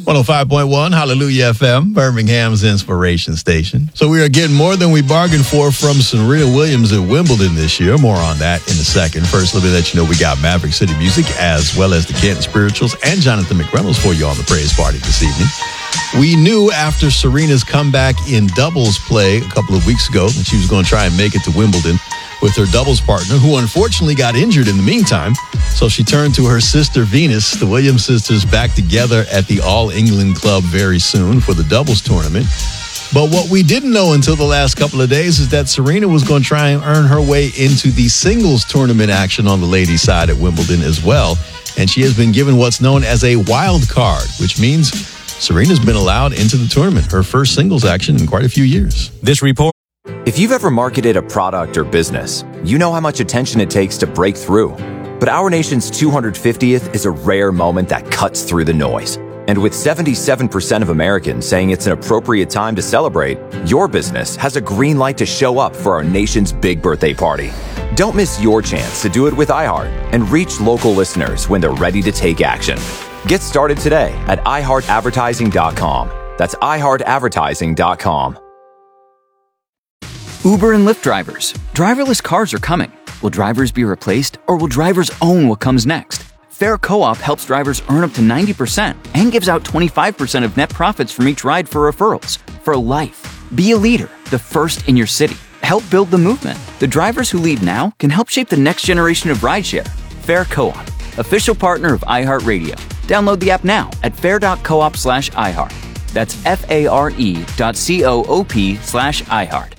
105.1 Hallelujah FM, Birmingham's inspiration station. So we are getting more than we bargained for from Serena Williams at Wimbledon this year. More on that in a second. First, let me let you know we got Maverick City Music as well as the Canton Spirituals and Jonathan McReynolds for you on the praise party this evening. We knew after Serena's comeback in doubles play a couple of weeks ago that she was going to try and make it to Wimbledon with her doubles partner, who unfortunately got injured in the meantime. So she turned to her sister Venus, the Williams sisters, back together at the All England Club very soon for the doubles tournament. But what we didn't know until the last couple of days is that Serena was going to try and earn her way into the singles tournament action on the ladies' side at Wimbledon as well. And she has been given what's known as a wild card, which means Serena's been allowed into the tournament, her first singles action in quite a few years. This report. If you've ever marketed a product or business, you know how much attention it takes to break through. But our nation's 250th is a rare moment that cuts through the noise. And with 77% of Americans saying it's an appropriate time to celebrate, your business has a green light to show up for our nation's big birthday party. Don't miss your chance to do it with iHeart and reach local listeners when they're ready to take action. Get started today at iHeartAdvertising.com. That's iHeartAdvertising.com. Uber and Lyft drivers. Driverless cars are coming. Will drivers be replaced, or will drivers own what comes next? Fair Co-op helps drivers earn up to 90% and gives out 25% of net profits from each ride for referrals. For life. Be a leader, the first in your city. Help build the movement. The drivers who lead now can help shape the next generation of rideshare. Fair Co-op, official partner of iHeartRadio. Download the app now at fair.coop/iHeart. That's FARE.coop/iHeart.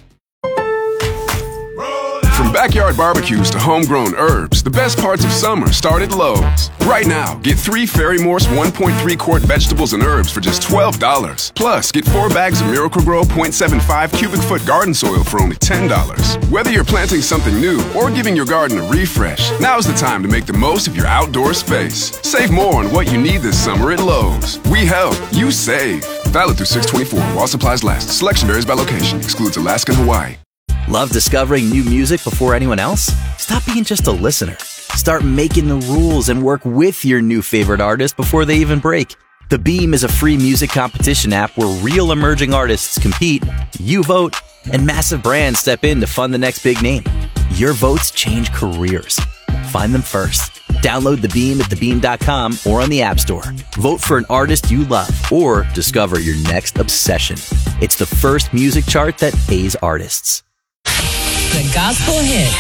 From backyard barbecues to homegrown herbs, the best parts of summer start at Lowe's. Right now, get 3 Ferry-Morse 1.3-quart vegetables and herbs for just $12. Plus, get 4 bags of Miracle-Gro 0.75 cubic foot garden soil for only $10. Whether you're planting something new or giving your garden a refresh, now's the time to make the most of your outdoor space. Save more on what you need this summer at Lowe's. We help, you save. Valid through 6/24 while supplies last. Selection varies by location. Excludes Alaska and Hawaii. Love discovering new music before anyone else? Stop being just a listener. Start making the rules and work with your new favorite artist before they even break. The Beam is a free music competition app where real emerging artists compete, you vote, and massive brands step in to fund the next big name. Your votes change careers. Find them first. Download The Beam at thebeam.com or on the App Store. Vote for an artist you love or discover your next obsession. It's the first music chart that pays artists. The Gospel Hit.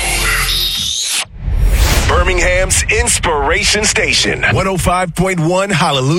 Birmingham's inspiration station. 105.1 Hallelujah.